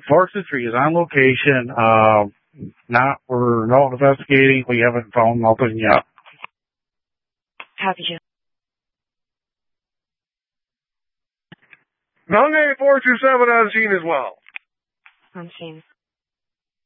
423 is on location. We're not investigating. We haven't found nothing yet. Copy you. Mountain 8427 on scene as well. On scene.